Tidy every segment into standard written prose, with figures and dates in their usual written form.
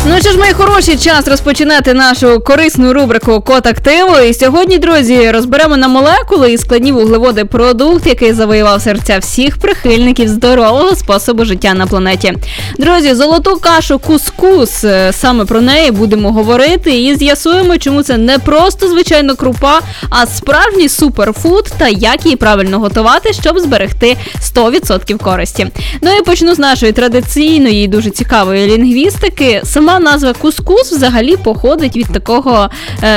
Ну що ж, мої хороші, час розпочинати нашу корисну рубрику «Код активу». І сьогодні, друзі, розберемо на молекули і складні вуглеводи продукт, який завоював серця всіх прихильників здорового способу життя на планеті. Друзі, золоту кашу кускус, саме про неї будемо говорити і з'ясуємо, чому це не просто звичайна крупа, а справжній суперфуд та як її правильно готувати, щоб зберегти 100% користі. Ну і почну з нашої традиційної і дуже цікавої лінгвістики. Сама назва кускус взагалі походить від такого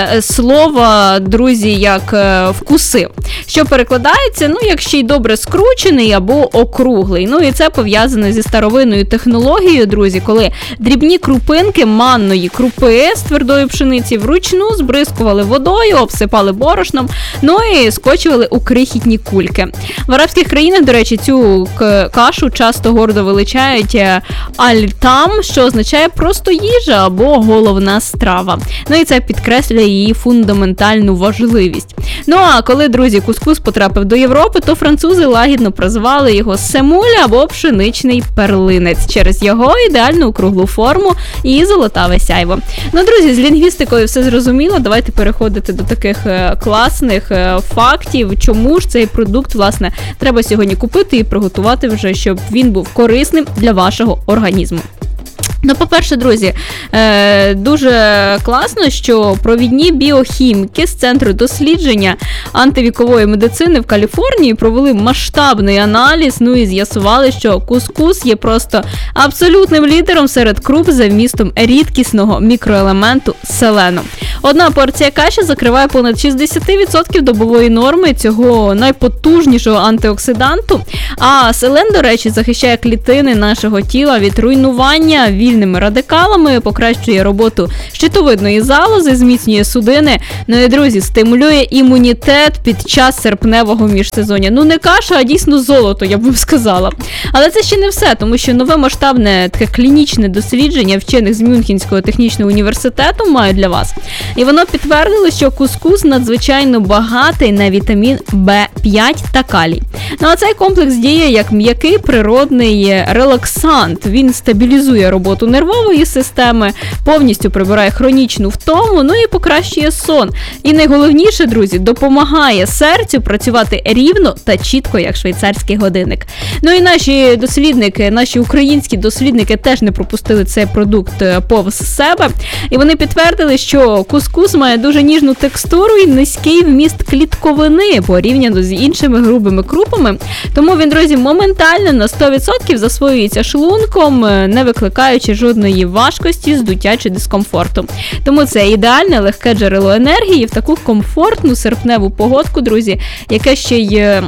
слова, друзі, як вкусив, що перекладається, як ще й добре скручений або округлий. Ну і це пов'язано зі старовинною технологією, друзі, коли дрібні крупинки манної крупи з твердої пшениці вручну збризкували водою, обсипали борошном, і скочували у крихітні кульки. В арабських країнах, до речі, цю кашу часто гордо величають аль-там, що означає просто їжа або головна страва. І це підкреслює її фундаментальну важливість. А коли, друзі, кускус потрапив до Європи, то французи лагідно прозвали його семуль або пшеничний перлинець через його ідеальну круглу форму і золотаве сяйво. Друзі, з лінгвістикою все зрозуміло, давайте переходити до таких класних фактів, чому ж цей продукт, власне, треба сьогодні купити і приготувати вже, щоб він був корисним для вашого організму. По-перше, друзі, дуже класно, що провідні біохіміки з Центру дослідження антивікової медицини в Каліфорнії провели масштабний аналіз, і з'ясували, що кускус є просто абсолютним лідером серед круп за вмістом рідкісного мікроелементу селену. Одна порція каші закриває понад 60% добової норми цього найпотужнішого антиоксиданту, а селен, до речі, захищає клітини нашого тіла від руйнування вільними радикалами, покращує роботу щитовидної залози, зміцнює судини, і, друзі, стимулює імунітет під час серпневого міжсезоння. Не каша, а дійсно золото, я б вам сказала. Але це ще не все, тому що нове масштабне таке клінічне дослідження вчених з Мюнхенського технічного університету маю для вас. І воно підтвердило, що кускус надзвичайно багатий на вітамін В5 та калій. А цей комплекс діє як м'який природний релаксант. Він стабілізує роботу нервової системи, повністю прибирає хронічну втому, і покращує сон. І найголовніше, друзі, допомагає серцю працювати рівно та чітко, як швейцарський годинник. І наші дослідники, наші українські дослідники теж не пропустили цей продукт повз себе. І вони підтвердили, що кускус має дуже ніжну текстуру і низький вміст клітковини порівняно з іншими грубими крупами. Тому він, друзі, моментально на 100% засвоюється шлунком, не викликаючи жодної важкості, здуття чи дискомфорту. Тому це ідеальне легке джерело енергії в таку комфортну серпневу погодку, друзі, яке ще й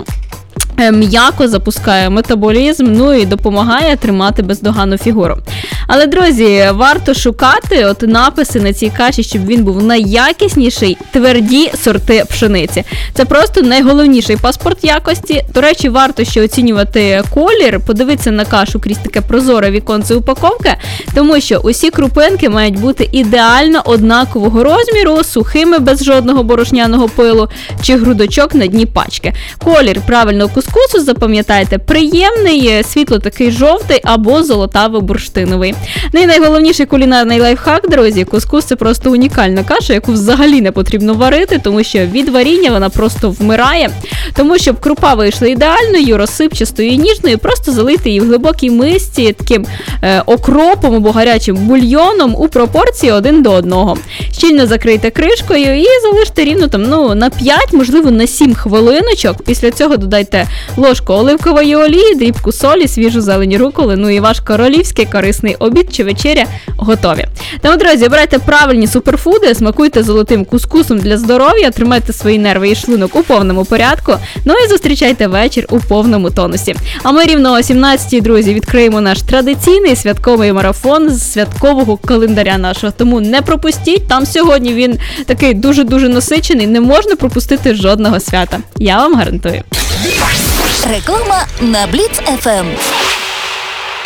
м'яко запускає метаболізм, і допомагає тримати бездоганну фігуру. Але, друзі, варто шукати написи на цій каші, щоб він був найякісніший, тверді сорти пшениці. Це просто найголовніший паспорт якості. До речі, варто ще оцінювати колір, подивитися на кашу крізь таке прозоре віконце упаковки, тому що усі крупинки мають бути ідеально однакового розміру, сухими, без жодного борошняного пилу чи грудочок на дні пачки. Колір правильного кускусу, запам'ятайте, приємний, світло такий жовтий або золотаво-бурштиновий. І найголовніший кулінарний лайфхак, друзі, кускус – це просто унікальна каша, яку взагалі не потрібно варити, тому що від варіння вона просто вмирає. Тому, щоб крупа вийшла ідеальною, розсипчастою і ніжною, просто залити її в глибокій мисці таким окропом або гарячим бульйоном у пропорції 1 до 1. Щільно закрийте кришкою і залиште рівно на 5, можливо, на 7 хвилиночок. Після цього додайте ложку оливкової олії, дрібку солі, свіжу зелень руколи, і ваш королівський корисний обід чи вечеря готові. Тому, друзі, обирайте правильні суперфуди, смакуйте золотим кускусом для здоров'я, тримайте свої нерви і шлунок у повному порядку, і зустрічайте вечір у повному тонусі. А ми рівно о 17-й, друзі, відкриємо наш традиційний святковий марафон з святкового календаря нашого. Тому не пропустіть, там сьогодні він такий дуже-дуже насичений, не можна пропустити жодного свята. Я вам гарантую. Реклама на Бліц FM.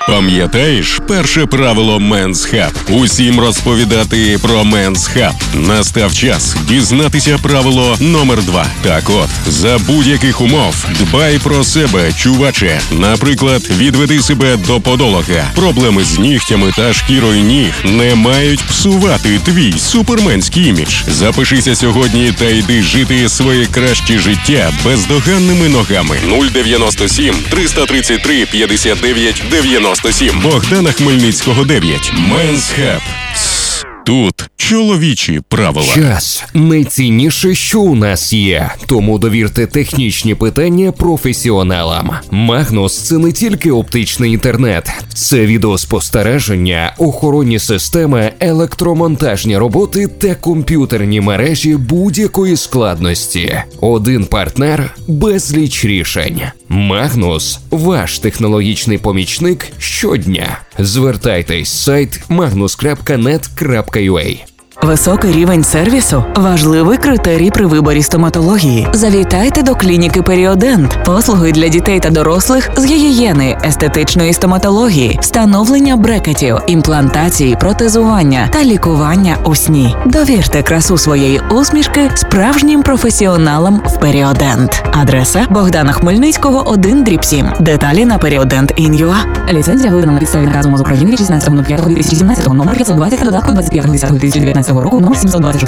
Пам'ятаєш перше правило Men's Hub? Усім розповідати про Men's Hub. Настав час дізнатися правило номер 2. Так от, за будь-яких умов дбай про себе, чуваче. Наприклад, відведи себе до подолога. Проблеми з нігтями та шкірою ніг не мають псувати твій суперменський імідж. Запишися сьогодні та йди жити своє краще життя бездоганними ногами. 097 333 59 97. Богдана Хмельницького 9. Men's Hub. Тут чоловічі правила. Час – найцінніше, що у нас є. Тому довірте технічні питання професіоналам. Магнус – це не тільки оптичний інтернет. Це відеоспостереження, охоронні системи, електромонтажні роботи та комп'ютерні мережі будь-якої складності. Один партнер – безліч рішень. Магнус – ваш технологічний помічник щодня. Звертайтесь сайт magnus.net.ua. Високий рівень сервісу – важливий критерій при виборі стоматології. Завітайте до клініки Періодент. Послуги для дітей та дорослих з гігієни, естетичної стоматології, встановлення брекетів, імплантації, протезування та лікування у сні. Довірте красу своєї усмішки справжнім професіоналам в Періодент. Адреса Богдана Хмельницького 1/7. Деталі на Periodentin.ua. Ліцензія видана на підставі наказу МОЗ України від 16.05.2017, номер 520 додатку 25.10.2019 року, номер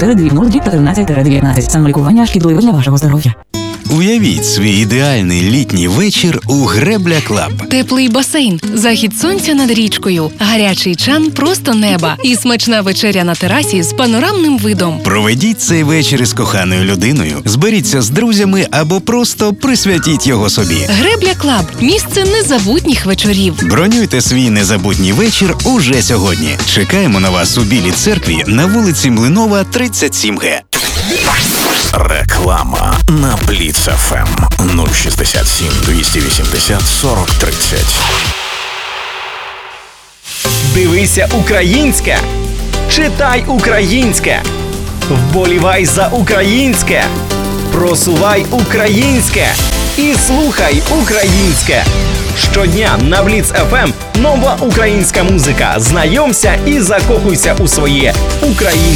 724-00-13-19. Самолікування шкідливе для вашого здоров'я. Уявіть свій ідеальний літній вечір у Гребля Клаб. Теплий басейн, захід сонця над річкою, гарячий чан просто неба і смачна вечеря на терасі з панорамним видом. Проведіть цей вечір із коханою людиною, зберіться з друзями або просто присвятіть його собі. Гребля Клаб – місце незабутніх вечорів. Бронюйте свій незабутній вечір уже сьогодні. Чекаємо на вас у Білій церкві на вулиці Млинова, 37Г. Реклама на Бліц ФМ 067 280 40 30. Дивися українське, читай українське, вболівай за українське, просувай українське і слухай українське. Щодня на Бліц ФМ нова українська музика. Знайомся і закохуйся у своє українське.